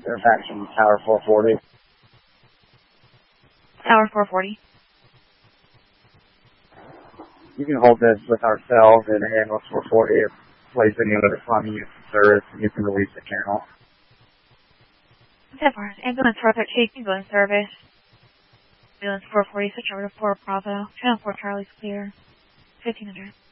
They're back from Tower 440. Tower 440. You can hold this with ourselves and ambulance 440 or place any other from you service and you can release the channel. 10 4, ambulance 413, ambulance service. Ambulance 440, switch over to 4 Bravo. Channel 4 Charlie's clear. 1500.